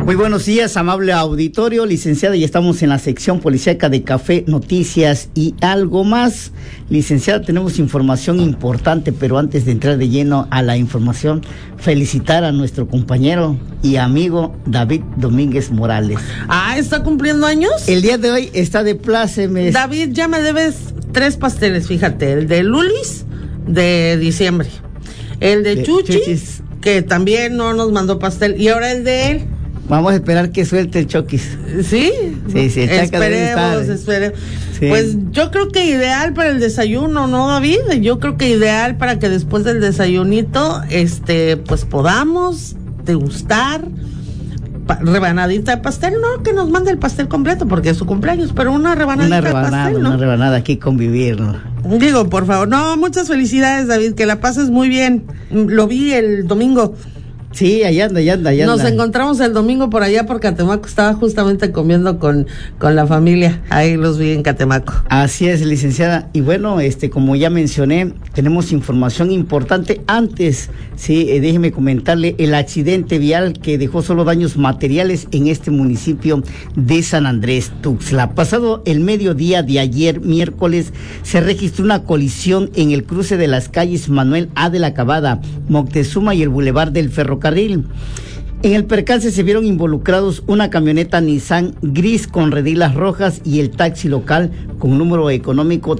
Muy buenos días, amable auditorio, licenciada, y estamos en la sección policíaca de Café, Noticias y algo más. Licenciada, tenemos información importante, pero antes de entrar de lleno a la información, felicitar a nuestro compañero y amigo David Domínguez Morales. ¿Está cumpliendo años? El día de hoy está de plácemes. David, ya me debes 3 pasteles, fíjate, el de Lulis de diciembre, el de Chuchis, que también no nos mandó pastel, y ahora el de él. Vamos a esperar que suelte el Choquis. ¿Sí? Sí, esperemos. Sí. Pues yo creo que ideal para el desayuno, ¿no, David? Yo creo que ideal para que después del desayunito, pues podamos degustar rebanadita de pastel, no que nos mande el pastel completo porque es su cumpleaños, pero una rebanadita de pastel, ¿no? Una rebanada aquí convivir, ¿no? Digo, por favor, no, muchas felicidades, David, que la pases muy bien. Lo vi el domingo. Sí, allá anda. Nos encontramos el domingo por allá por Catemaco, estaba justamente comiendo con la familia, ahí los vi en Catemaco. Así es, licenciada, y bueno, como ya mencioné, tenemos información importante. Antes, sí, déjeme comentarle el accidente vial que dejó solo daños materiales en este municipio de San Andrés Tuxtla. Pasado el mediodía de ayer, miércoles, se registró una colisión en el cruce de las calles Manuel A. de la Cabada, Moctezuma y el Boulevard del Ferrocarril. En el percance se vieron involucrados una camioneta Nissan gris con redilas rojas y el taxi local con número económico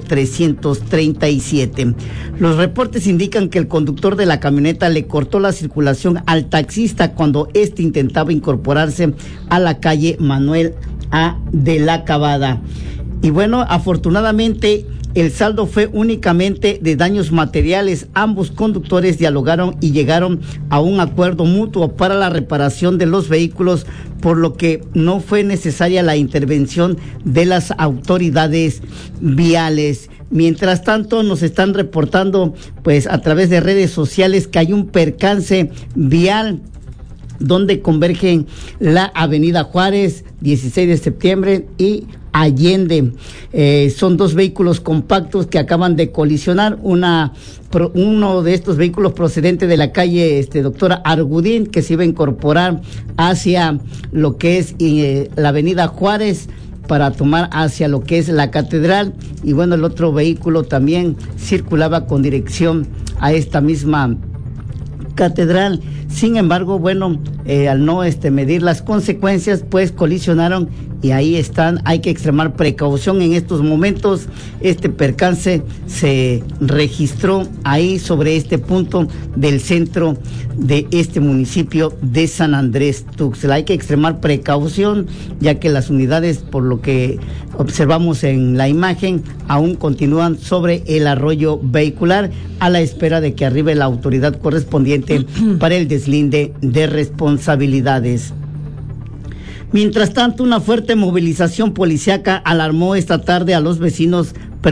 337. Los reportes indican que el conductor de la camioneta le cortó la circulación al taxista cuando éste intentaba incorporarse a la calle Manuel A. de la Cabada. Y bueno, afortunadamente el saldo fue únicamente de daños materiales. Ambos conductores dialogaron y llegaron a un acuerdo mutuo para la reparación de los vehículos, por lo que no fue necesaria la intervención de las autoridades viales. Mientras tanto, nos están reportando, pues, a través de redes sociales que hay un percance vial donde convergen la avenida Juárez, 16 de septiembre y Allende. Son 2 vehículos compactos que acaban de colisionar. Uno de estos vehículos procedente de la calle Doctora Argudín, que se iba a incorporar hacia lo que es la avenida Juárez para tomar hacia lo que es la catedral, y bueno, el otro vehículo también circulaba con dirección a esta misma catedral. Sin embargo, bueno, al no medir las consecuencias, pues colisionaron, y ahí están. Hay que extremar precaución en estos momentos. Este percance se registró ahí sobre este punto del centro de este municipio de San Andrés Tuxtla. Hay que extremar precaución, ya que las unidades, por lo que observamos en la imagen, aún continúan sobre el arroyo vehicular a la espera de que arribe la autoridad correspondiente para el deslinde de responsabilidades. Mientras tanto, una fuerte movilización policíaca alarmó esta tarde a los vecinos,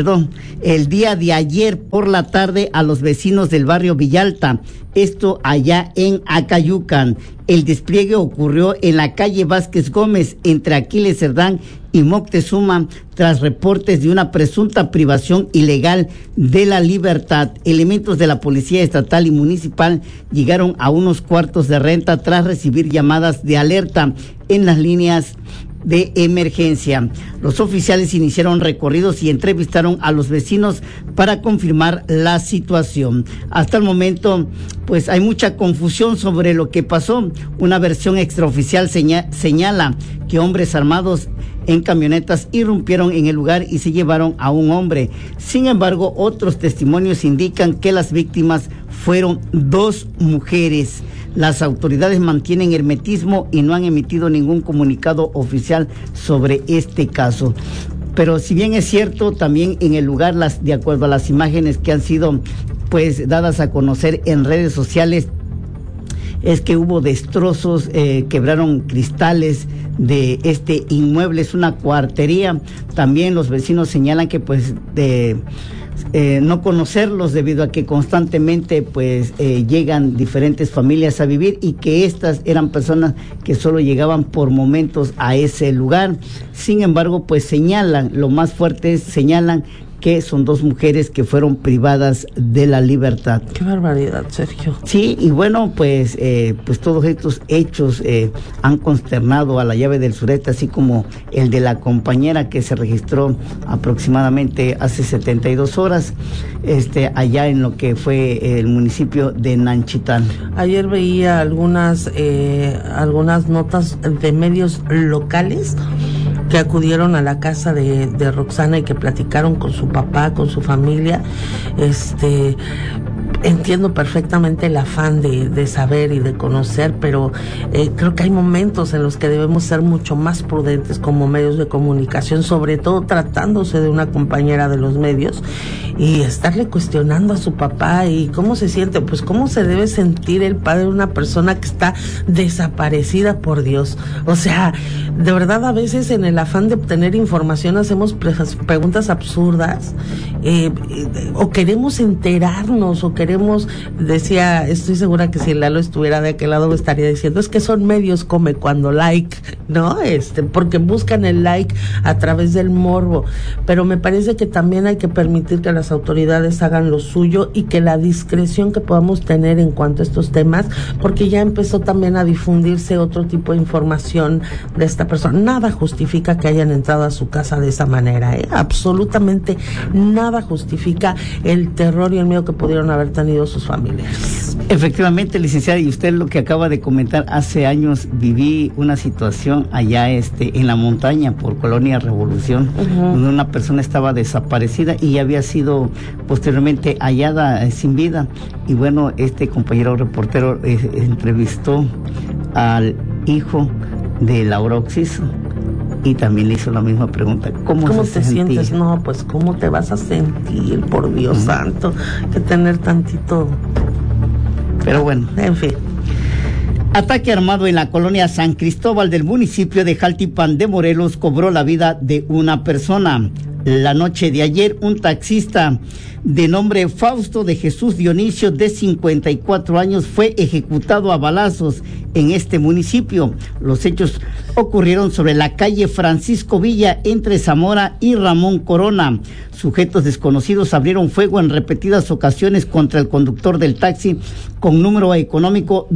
el día de ayer por la tarde a los vecinos del barrio Villalta, esto allá en Acayucan. El despliegue ocurrió en la calle Vázquez Gómez, entre Aquiles Cerdán y Moctezuma, tras reportes de una presunta privación ilegal de la libertad. Elementos de la Policía Estatal y Municipal llegaron a unos cuartos de renta tras recibir llamadas de alerta en las líneas de emergencia. Los oficiales iniciaron recorridos y entrevistaron a los vecinos para confirmar la situación. Hasta el momento, pues hay mucha confusión sobre lo que pasó. Una versión extraoficial señala que hombres armados en camionetas irrumpieron en el lugar y se llevaron a un hombre. Sin embargo, otros testimonios indican que las víctimas fueron 2 mujeres. Las autoridades mantienen hermetismo y no han emitido ningún comunicado oficial sobre este caso. Pero si bien es cierto, también en el lugar, de acuerdo a las imágenes que han sido pues dadas a conocer en redes sociales, es que hubo destrozos, quebraron cristales de este inmueble. Es una cuartería. También los vecinos señalan que pues no conocerlos debido a que constantemente pues llegan diferentes familias a vivir, y que estas eran personas que solo llegaban por momentos a ese lugar. Sin embargo, pues señalan, lo más fuerte es, señalan que son 2 mujeres que fueron privadas de la libertad. Qué barbaridad, Sergio. Sí, y bueno, pues todos estos hechos han consternado a la llave del sureste, así como el de la compañera que se registró aproximadamente hace 72 horas, allá en lo que fue el municipio de Nanchitán. Ayer veía algunas notas de medios locales que acudieron a la casa de Roxana y que platicaron con su papá, con su familia. Entiendo perfectamente el afán de saber y de conocer, pero creo que hay momentos en los que debemos ser mucho más prudentes como medios de comunicación, sobre todo tratándose de una compañera de los medios, y estarle cuestionando a su papá y cómo se siente, pues cómo se debe sentir el padre de una persona que está desaparecida, por Dios. O sea, de verdad, a veces en el afán de obtener información hacemos preguntas absurdas, o queremos enterarnos, o queremos, decía, estoy segura que si Lalo estuviera de aquel lado me estaría diciendo, es que son medios come cuando like, ¿no? Porque buscan el like a través del morbo, pero me parece que también hay que permitir que las autoridades hagan lo suyo y que la discreción que podamos tener en cuanto a estos temas, porque ya empezó también a difundirse otro tipo de información de esta persona. Nada justifica que hayan entrado a su casa de esa manera, absolutamente nada justifica el terror y el miedo que pudieron haber tenido sus familiares. Efectivamente, licenciada, y usted lo que acaba de comentar, hace años viví una situación allá en la montaña por Colonia Revolución, donde una persona estaba desaparecida y había sido posteriormente hallada sin vida. Y bueno, este compañero reportero entrevistó al hijo de Laura Oxiso y también le hizo la misma pregunta. ¿Cómo te sientes? No, pues ¿cómo te vas a sentir? Por Dios santo, que tener tantito. Pero bueno, en fin. Ataque armado en la colonia San Cristóbal del municipio de Jaltipan de Morelos cobró la vida de una persona. La noche de ayer, un taxista de nombre Fausto de Jesús Dionisio, de 54 años, fue ejecutado a balazos en este municipio. Los hechos ocurrieron sobre la calle Francisco Villa, entre Zamora y Ramón Corona. Sujetos desconocidos abrieron fuego en repetidas ocasiones contra el conductor del taxi con número económico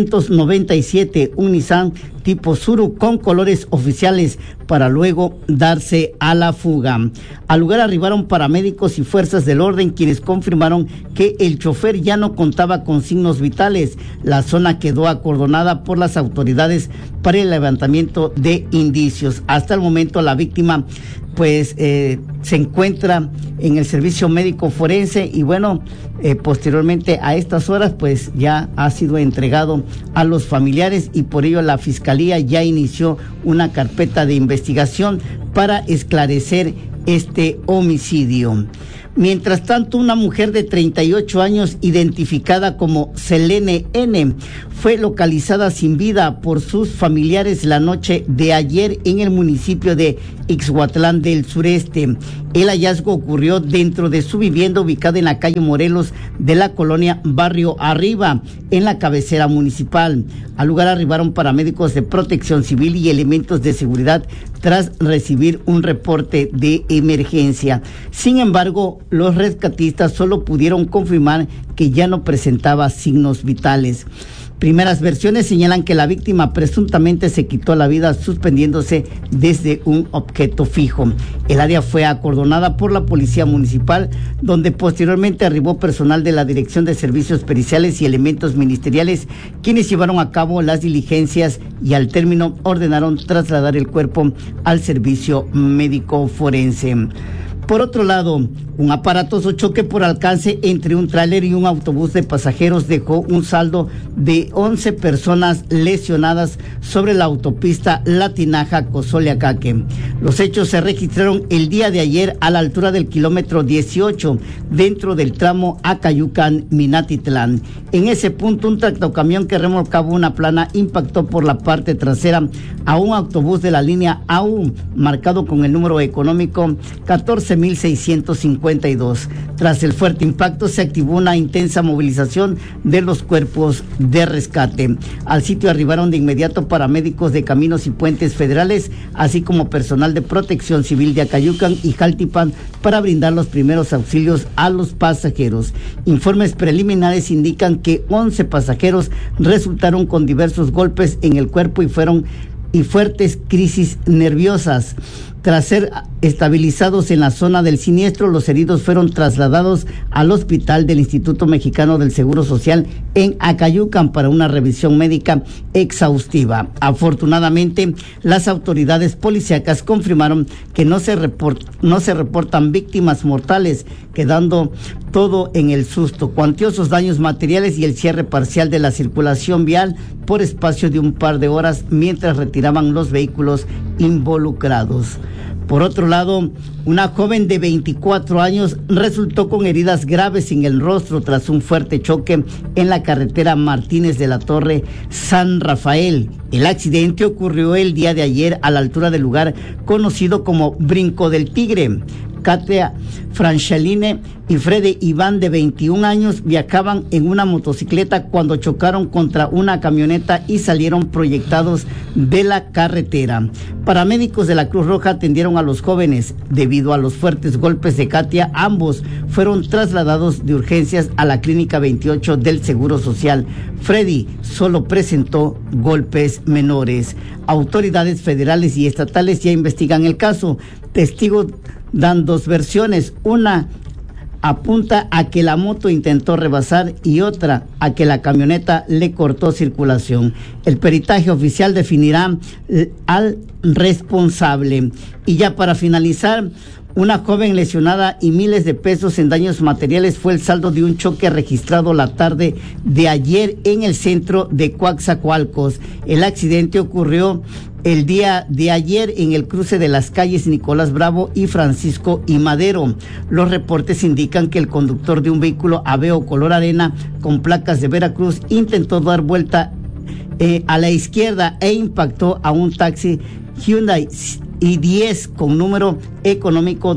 297, un Nissan tipo Tsuru con colores oficiales, para luego darse a la fuga. Al lugar arribaron paramédicos y fuerzas del orden, quienes confirmaron que el chofer ya no contaba con signos vitales. La zona quedó acordonada por las autoridades para el levantamiento de indicios. Hasta el momento la víctima se encuentra en el servicio médico forense y bueno, posteriormente a estas horas pues ya ha sido entregado a los familiares y por ello la Fiscalía ya inició una carpeta de investigación para esclarecer este homicidio. Mientras tanto, una mujer de 38 años identificada como Selene N fue localizada sin vida por sus familiares la noche de ayer en el municipio de Ixhuatlán del Sureste. El hallazgo ocurrió dentro de su vivienda ubicada en la calle Morelos de la colonia Barrio Arriba, en la cabecera municipal. Al lugar arribaron paramédicos de Protección Civil y elementos de seguridad tras recibir un reporte de emergencia. Sin embargo, los rescatistas solo pudieron confirmar que ya no presentaba signos vitales. Primeras versiones señalan que la víctima presuntamente se quitó la vida suspendiéndose desde un objeto fijo. El área fue acordonada por la policía municipal, donde posteriormente arribó personal de la Dirección de Servicios Periciales y elementos ministeriales, quienes llevaron a cabo las diligencias y al término ordenaron trasladar el cuerpo al servicio médico forense. Por otro lado, un aparatoso choque por alcance entre un tráiler y un autobús de pasajeros dejó un saldo de 11 personas lesionadas sobre la autopista Latinaja-Cozoleacaque. Los hechos se registraron el día de ayer a la altura del kilómetro 18, dentro del tramo Acayucan-Minatitlán. En ese punto, un tractocamión que remolcaba una plana impactó por la parte trasera a un autobús de la línea AU, marcado con el número económico 14 11.652. Tras el fuerte impacto se activó una intensa movilización de los cuerpos de rescate. Al sitio arribaron de inmediato paramédicos de Caminos y Puentes Federales, así como personal de Protección Civil de Acayucan y Jaltipan para brindar los primeros auxilios a los pasajeros. Informes preliminares indican que 11 pasajeros resultaron con diversos golpes en el cuerpo y fuertes crisis nerviosas. Tras ser estabilizados en la zona del siniestro, los heridos fueron trasladados al hospital del Instituto Mexicano del Seguro Social en Acayucan para una revisión médica exhaustiva. Afortunadamente, las autoridades policíacas confirmaron que no se reportan víctimas mortales, quedando todo en el susto, cuantiosos daños materiales y el cierre parcial de la circulación vial por espacio de un par de horas mientras retiraban los vehículos involucrados. Por otro lado, una joven de 24 años resultó con heridas graves en el rostro tras un fuerte choque en la carretera Martínez de la Torre San Rafael. El accidente ocurrió el día de ayer a la altura del lugar conocido como Brinco del Tigre. Katia Francheline y Freddy Iván, de 21 años, viajaban en una motocicleta cuando chocaron contra una camioneta y salieron proyectados de la carretera. Paramédicos de la Cruz Roja atendieron a los jóvenes. Debido a los fuertes golpes de Katia, ambos fueron trasladados de urgencias a la Clínica 28 del Seguro Social. Freddy solo presentó golpes menores. Autoridades federales y estatales ya investigan el caso. Testigos dan dos versiones. Una apunta a que la moto intentó rebasar y otra a que la camioneta le cortó circulación. El peritaje oficial definirá al responsable. Y ya para finalizar, una joven lesionada y miles de pesos en daños materiales fue el saldo de un choque registrado la tarde de ayer en el centro de Coatzacoalcos. El accidente ocurrió el día de ayer en el cruce de las calles Nicolás Bravo y Francisco y Madero. Los reportes indican que el conductor de un vehículo Aveo color arena con placas de Veracruz intentó dar vuelta a la izquierda e impactó a un taxi Hyundai i10 con número económico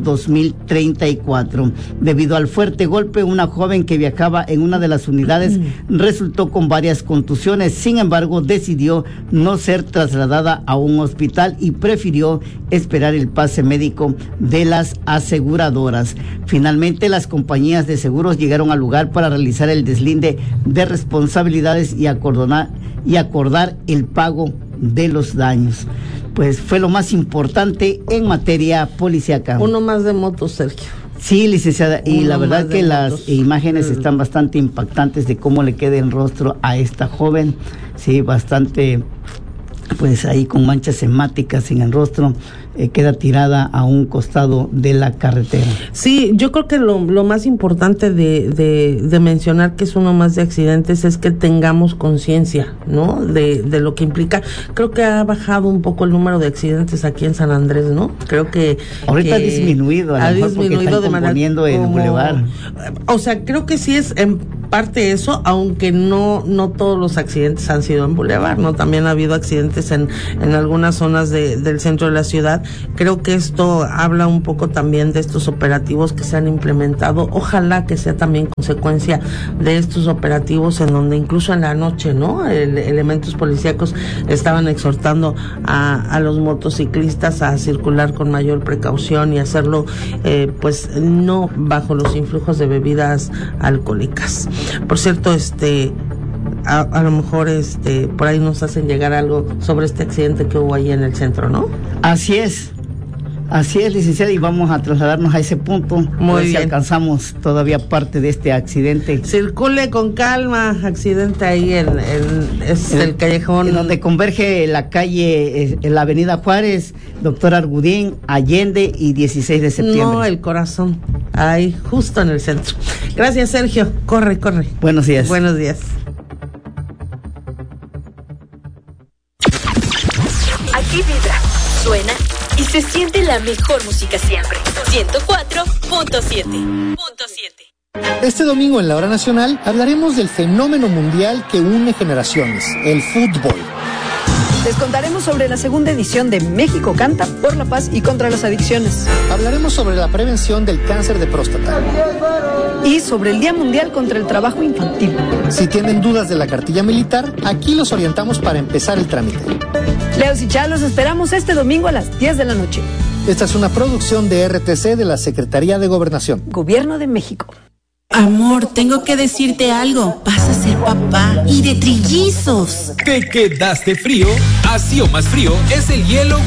2034. Debido al fuerte golpe, una joven que viajaba en una de las unidades resultó con varias contusiones. Sin embargo, decidió no ser trasladada a un hospital y prefirió esperar el pase médico de las aseguradoras. Finalmente, las compañías de seguros llegaron al lugar para realizar el deslinde de responsabilidades y acordar el pago de los daños. Pues fue lo más importante en materia policíaca. Uno más de motos, Sergio. Sí, licenciada, y la verdad que las imágenes están bastante impactantes de cómo le queda el rostro a esta joven. Sí, bastante, pues ahí con manchas hemáticas en el rostro. Queda tirada a un costado de la carretera. Sí, yo creo que lo más importante de mencionar que es uno más de accidentes es que tengamos conciencia, ¿no? De lo que implica. Creo que ha bajado un poco el número de accidentes aquí en San Andrés, ¿no? Creo que ahorita ha disminuido, ha disminuido de manera componiendo el bulevar. O sea, creo que sí es en parte eso, aunque no todos los accidentes han sido en bulevar, ¿no? También ha habido accidentes en algunas zonas del centro de la ciudad. Creo que esto habla un poco también de estos operativos que se han implementado. Ojalá que sea también consecuencia de estos operativos en donde incluso en la noche, ¿no? Elementos policíacos estaban exhortando a los motociclistas a circular con mayor precaución y hacerlo, pues no bajo los influjos de bebidas alcohólicas. Por cierto, a lo mejor por ahí nos hacen llegar algo sobre este accidente que hubo ahí en el centro, ¿no? Así es, licenciada, y vamos a trasladarnos a ese punto. Muy bien. Si alcanzamos todavía parte de este accidente. Circule con calma, accidente ahí en el callejón. En donde converge la calle, en la avenida Juárez, Doctor Argudín, Allende y 16 de septiembre. No, el corazón, ahí justo en el centro. Gracias, Sergio, corre. Buenos días. Buenos días. Aquí vibra, suena y se siente la mejor música siempre. 104.7. Este domingo en la Hora Nacional hablaremos del fenómeno mundial que une generaciones, el fútbol. Les contaremos sobre la segunda edición de México Canta por la paz y contra las adicciones. Hablaremos sobre la prevención del cáncer de próstata. Y sobre el Día Mundial contra el Trabajo Infantil. Si tienen dudas de la cartilla militar, aquí los orientamos para empezar el trámite. Leos y Chá, los esperamos este domingo a las 10 de la noche. Esta es una producción de RTC de la Secretaría de Gobernación. Gobierno de México. Amor, tengo que decirte algo. Vas a ser papá y de trillizos. ¿Te quedaste frío? Así o más frío es el hielo